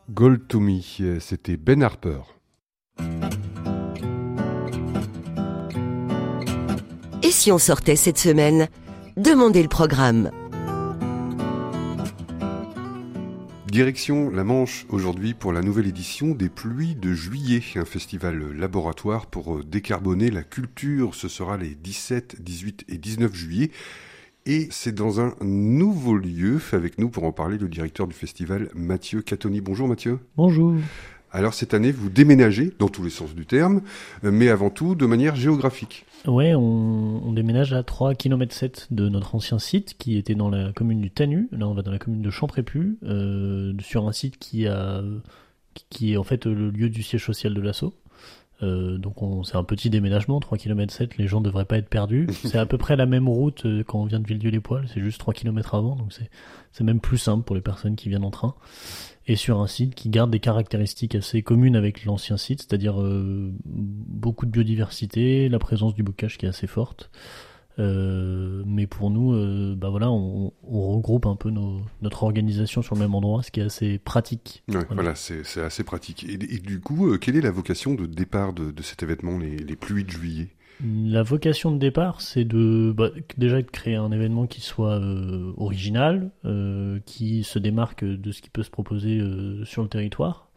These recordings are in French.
Gold to Me, c'était Ben Harper. Et si on sortait cette semaine ? Demandez le programme. Direction la Manche aujourd'hui pour la nouvelle édition des Pluies de Juillet, un festival laboratoire pour décarboner la culture. Ce sera les 17, 18 et 19 juillet. Et c'est dans un nouveau lieu. Avec nous pour en parler le directeur du festival, Mathieu Catoni. Bonjour Mathieu. Bonjour. Alors cette année, vous déménagez, dans tous les sens du terme, mais avant tout de manière géographique. Ouais, on déménage à 3,7 km de notre ancien site qui était dans la commune du Tanu. Là, on va dans la commune de Champrépu, sur un site qui est en fait le lieu du siège social de l'asso. Donc c'est un petit déménagement, 3,7 km, les gens devraient pas être perdus. C'est à peu près la même route quand on vient de Villedieu-les-Poêles, c'est juste 3 km avant, donc c'est même plus simple pour les personnes qui viennent en train. Et sur un site qui garde des caractéristiques assez communes avec l'ancien site, c'est-à-dire beaucoup de biodiversité, la présence du bocage qui est assez forte. Mais pour nous, on regroupe un peu notre organisation sur le même endroit, ce qui est assez pratique. Ouais, voilà, c'est assez pratique. Et du coup, quelle est la vocation de départ de cet événement, les Pluies de Juillet ? La vocation de départ, c'est déjà de créer un événement qui soit original, qui se démarque de ce qui peut se proposer sur le territoire,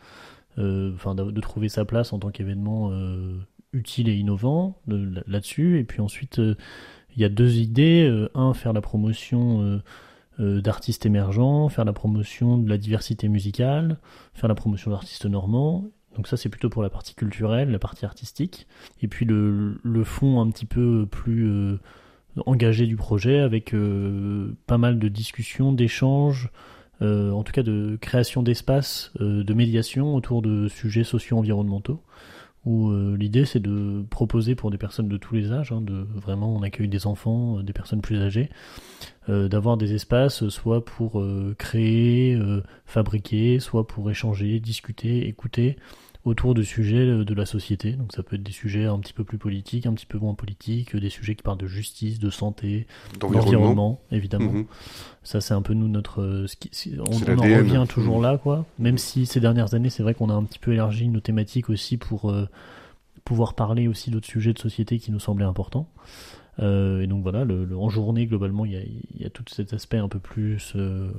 de trouver sa place en tant qu'événement utile et innovant là-dessus. Et puis ensuite, il y a deux idées. Faire la promotion d'artistes émergents, faire la promotion de la diversité musicale, faire la promotion d'artistes normands. Donc ça, c'est plutôt pour la partie culturelle, la partie artistique. Et puis le fond un petit peu plus engagé du projet, avec pas mal de discussions, d'échanges, en tout cas de création d'espaces, de médiation autour de sujets socio-environnementaux, où l'idée, c'est de proposer pour des personnes de tous les âges, vraiment on accueille des enfants, des personnes plus âgées, d'avoir des espaces soit pour créer, fabriquer, soit pour échanger, discuter, écouter, autour de sujets de la société. Donc ça peut être des sujets un petit peu plus politiques, un petit peu moins politiques, des sujets qui parlent de justice, de santé, d'environnement, évidemment. Mm-hmm. Ça, c'est un peu nous notre... on en revient toujours là, quoi. Même si ces dernières années, c'est vrai qu'on a un petit peu élargi nos thématiques aussi pour pouvoir parler aussi d'autres sujets de société qui nous semblaient importants. Et donc voilà, en journée, globalement, il y a tout cet aspect un peu plus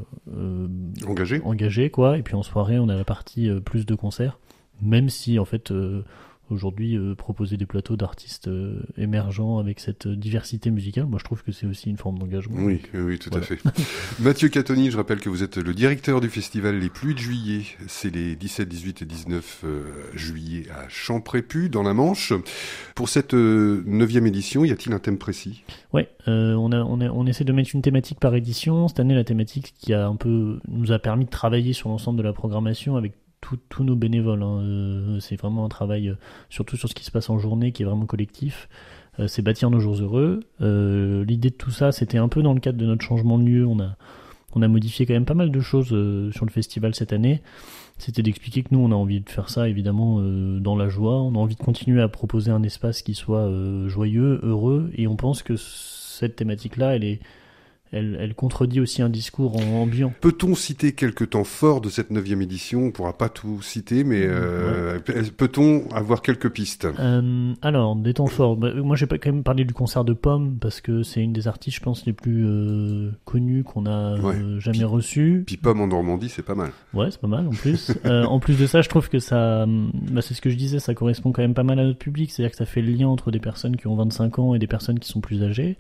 engagé, quoi. Et puis en soirée, on a la partie plus de concerts. Même si, en fait, aujourd'hui, proposer des plateaux d'artistes émergents avec cette diversité musicale, moi je trouve que c'est aussi une forme d'engagement. Oui, tout à fait. Mathieu Catoni, je rappelle que vous êtes le directeur du festival Les Pluies de Juillet. C'est les 17, 18 et 19 juillet à Champrépu, dans la Manche. Pour cette 9e édition, y a-t-il un thème précis ? Ouais, on essaie de mettre une thématique par édition. Cette année, la thématique qui nous a permis de travailler sur l'ensemble de la programmation avec tous nos bénévoles, c'est vraiment un travail surtout sur ce qui se passe en journée qui est vraiment collectif, c'est bâtir nos jours heureux. L'idée de tout ça, c'était un peu dans le cadre de notre changement de lieu, on a modifié quand même pas mal de choses sur le festival cette année. C'était d'expliquer que nous on a envie de faire ça évidemment dans la joie, on a envie de continuer à proposer un espace qui soit joyeux, heureux, et on pense que cette thématique là elle contredit aussi un discours ambiant. Peut-on citer quelques temps forts de cette 9e édition ? On ne pourra pas tout citer, mais peut-on avoir quelques pistes ? Alors, des temps forts. Moi, j'ai quand même parlé du concert de Pomme, parce que c'est une des artistes, je pense, les plus connus qu'on a jamais reçues. Puis Pomme en Normandie, c'est pas mal. Ouais, c'est pas mal, en plus. En plus de ça, je trouve que ça... c'est ce que je disais, ça correspond quand même pas mal à notre public. C'est-à-dire que ça fait le lien entre des personnes qui ont 25 ans et des personnes qui sont plus âgées.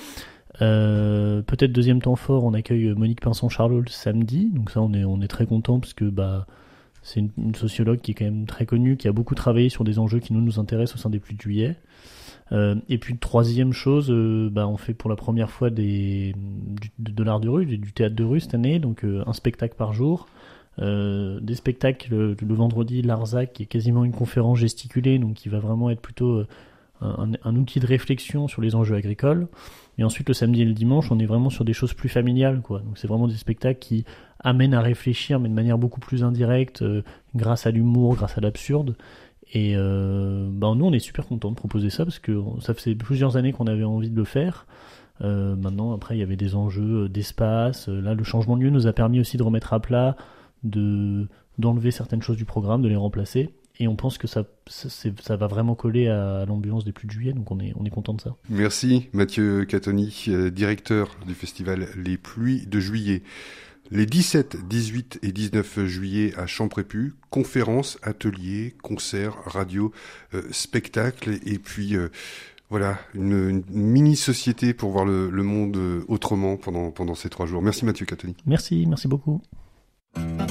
Peut-être deuxième temps fort, on accueille Monique Pinson-Charlot le samedi, donc ça on est très content parce que c'est une sociologue qui est quand même très connue, qui a beaucoup travaillé sur des enjeux qui nous intéressent au sein des Pluies de Juillet. Et puis troisième chose, on fait pour la première fois de l'art de rue, du théâtre de rue cette année, donc un spectacle par jour. Des spectacles le vendredi, l'Arzac, qui est quasiment une conférence gesticulée, donc qui va vraiment être plutôt un outil de réflexion sur les enjeux agricoles. Et ensuite, le samedi et le dimanche, on est vraiment sur des choses plus familiales, quoi. Donc c'est vraiment des spectacles qui amènent à réfléchir, mais de manière beaucoup plus indirecte, grâce à l'humour, grâce à l'absurde. Et nous, on est super contents de proposer ça, parce que ça faisait plusieurs années qu'on avait envie de le faire. Maintenant, après, il y avait des enjeux d'espace. Là, le changement de lieu nous a permis aussi de remettre à plat, de d'enlever certaines choses du programme, de les remplacer. Et on pense que ça va vraiment coller à l'ambiance des Pluies de Juillet, donc on est content de ça. Merci Mathieu Catoni, directeur du festival Les Pluies de Juillet. Les 17, 18 et 19 juillet à Champrépus, conférences, ateliers, concerts, radio, spectacles et puis voilà, une mini-société pour voir le monde autrement pendant ces 3 jours. Merci Mathieu Catoni. Merci beaucoup.